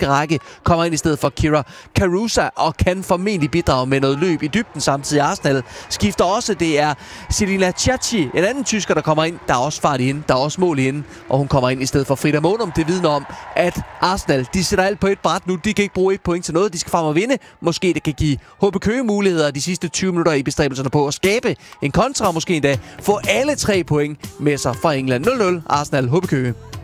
franske række, kommer ind i stedet for Kira Carusa og kan formentlig bidrage med noget løb i dybden. Samtidig Arsenal skifter også. Det er Selina Ciacci, en anden tysker, der kommer ind. Der er også fart i hende, der er også mål i hende, og hun kommer ind i stedet for Frida Månum. Det vidner om, at Arsenal, de sætter alt på et bræt nu. De kan ikke bruge 1 point til noget. De skal frem og vinde. Måske det kan give HB Køge muligheder de sidste 20 minutter i bestræbelserne på at skabe en kontra, og måske endda få alle 3 point med sig fra England. 0-0 Arsenal HB Køge.